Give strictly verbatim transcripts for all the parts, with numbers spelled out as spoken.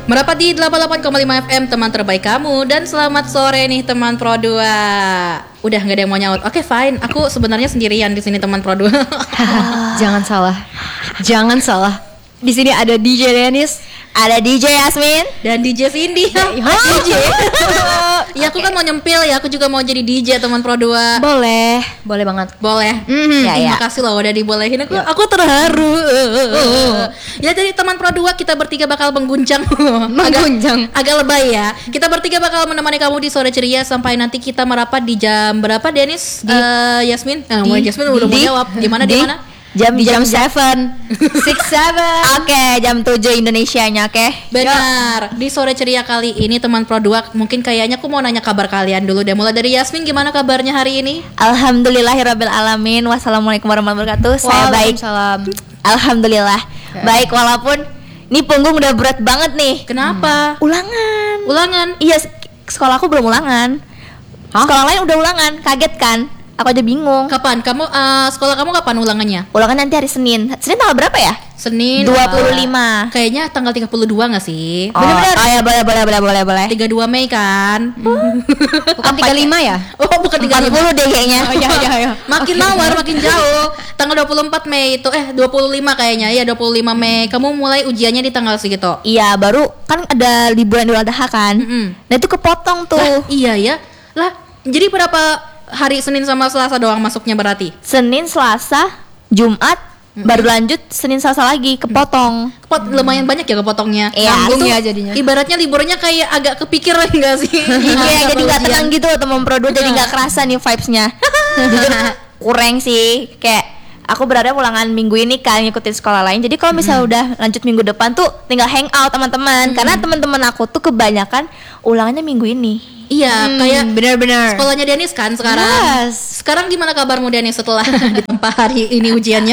Merapat di delapan puluh delapan koma lima F M, teman terbaik kamu. Dan selamat sore nih teman Pro dua. Udah gak ada yang mau nyaut. Oke, fine. Aku sebenarnya sendirian di sini teman Pro dua. Jangan salah. Jangan salah. Di sini ada D J Dennis, ada D J Yasmin, dan D J Cindy. D J. Ya aku kan mau nyempil ya, aku juga mau jadi D J teman Pro dua. Boleh, boleh banget. Boleh. Mm-hmm. Ya, ya. Terima kasih loh udah dibolehin. Aku, aku terharu. Uh. Ya jadi teman Pro dua kita bertiga bakal mengguncang. Mengguncang. Agak, agak lebay ya. Kita bertiga bakal menemani kamu di sore ceria sampai nanti kita merapat di jam berapa, Dennis? Di, uh, Yasmin? Nah, di, Yasmin udah di, mau jawab. Gimana di, di mana? Jam di jam seven six seven. Oke, jam tujuh Indonesianya, oke. Okay? Benar. Di sore ceria kali ini teman Pro dua, mungkin kayaknya aku mau nanya kabar kalian dulu deh. Mulai dari Yasmin, gimana kabarnya hari ini? Alhamdulillahirabbil alamin. Wassalamualaikum warahmatullahi wabarakatuh. Saya baik. Salam. Alhamdulillah. Okay. Baik, walaupun ini punggung udah berat banget nih. Kenapa? Hmm. Ulangan. Ulangan. Iya, sekolahku belum ulangan. Hah? Sekolah lain udah ulangan. Kaget kan? Aku aja bingung. Kapan? Kamu uh, sekolah kamu kapan ulangannya? Ulangan nanti hari Senin. Senin tanggal berapa ya? Senin dua puluh lima. Uh, kayaknya tanggal tiga puluh dua enggak sih? Oh, bener-bener. Oh ya, boleh boleh boleh boleh boleh. tiga puluh dua Mei kan? Hmm. Bukan tiga puluh lima ya? Oh, bukan tiga puluh lima. empat puluh deh kayaknya. Oh iya iya iya. Makin okay. Nawar makin jauh. Tanggal dua puluh empat Mei itu eh dua puluh lima kayaknya. Iya, dua puluh lima Mei. Kamu mulai ujiannya di tanggal segitu. Iya, baru kan ada liburan Idul Adha kan. Mm-hmm. Nah, itu kepotong tuh. Lah, iya ya. Lah, jadi berapa hari Senin sama Selasa doang masuknya berarti? Senin, Selasa, Jumat, mm-hmm. baru lanjut Senin, Selasa lagi kepotong. Kepot lumayan banyak ya kepotongnya. Iya, itu ya jadinya. Ibaratnya liburnya kayak agak kepikiran enggak sih? Iya, jadi enggak tenang gitu teman Pro dua, jadi enggak kerasa nih vibes-nya. Jujur kurang sih, kayak aku berharap ulangan minggu ini kan ngikutin sekolah lain. Jadi kalau misalnya hmm. udah lanjut minggu depan tuh tinggal hang out teman-teman. Hmm. Karena teman-teman aku tuh kebanyakan ulangannya minggu ini. Iya, hmm, kayak benar-benar. Sekolahnya Dennis kan sekarang. Yes. Sekarang gimana kabarmu Dennis setelah ditempa hari ini ujiannya?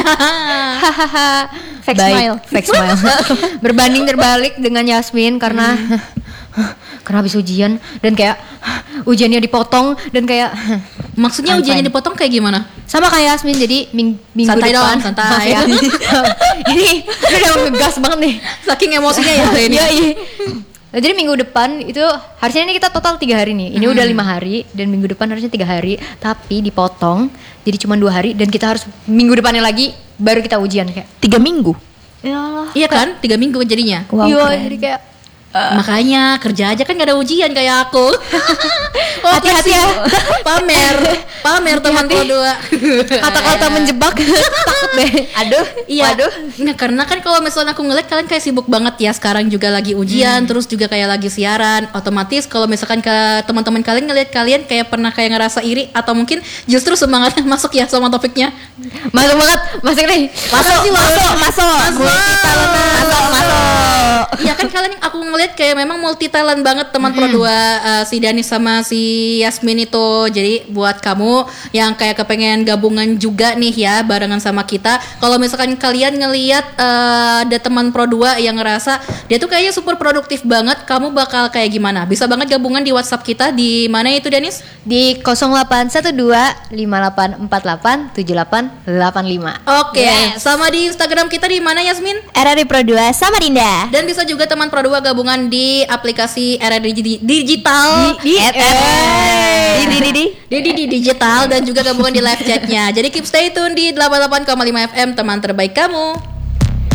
Hahaha. Fake Baik, smile. Fake smile. Berbanding terbalik dengan Yasmin karena hmm. karena habis ujian dan kayak ujiannya dipotong dan kayak maksudnya ujiannya fine. Dipotong kayak gimana? Sama kayak Yasmin, jadi ming- minggu santai depan dong, santai ya. Ini udah ngegas banget nih, saking emosinya ya ini. Iya, iya. Nah, jadi minggu depan itu harusnya ini kita total tiga hari nih. Ini hmm. udah lima hari dan minggu depan harusnya tiga hari, tapi dipotong jadi cuma dua hari dan kita harus minggu depannya lagi baru kita ujian kayak tiga minggu. Ya, iya kan, tiga minggu jadinya. Wow, iya, jadi kayak Uh, makanya kerja aja kan gak ada ujian kayak aku. Oh, hati-hati ya. Pamer, pamer teman Pro dua. Kata-kata menjebak. Takut deh. Aduh, iya. Waduh. Nah, karena kan kalau misalnya aku ngeliat kalian kayak sibuk banget ya, sekarang juga lagi ujian, hmm. terus juga kayak lagi siaran. Otomatis kalau misalkan ke teman-teman kalian ngeliat kalian kayak pernah kayak ngerasa iri atau mungkin justru semangatnya masuk ya sama topiknya. Masuk banget, masuk nih. Masuk, masuk, masuk, masuk. Masuk, masuk. Iya kan kalian aku ngeliat kayak memang multi talent banget teman mm-hmm. Pro dua, uh, si Dani sama si Yasmin itu. Jadi buat kamu yang kayak kepengen gabungan juga nih ya barengan sama kita, kalau misalkan kalian ngeliat uh, ada teman Pro dua yang ngerasa dia tuh kayaknya super produktif banget, kamu bakal kayak gimana? Bisa banget gabungan di WhatsApp kita di mana itu Denis? Di nol delapan satu dua lima delapan empat delapan tujuh delapan delapan lima. Oke, okay. Yes. Sama di Instagram kita di mana Yasmin? R R D Pro dua Samarinda. Dan bisa juga teman Pro dua gabungan di aplikasi R R D Digital di di di di di di di digital dan juga gabungan di live chatnya. Jadi keep stay tune di delapan puluh delapan koma lima F M, teman terbaik kamu.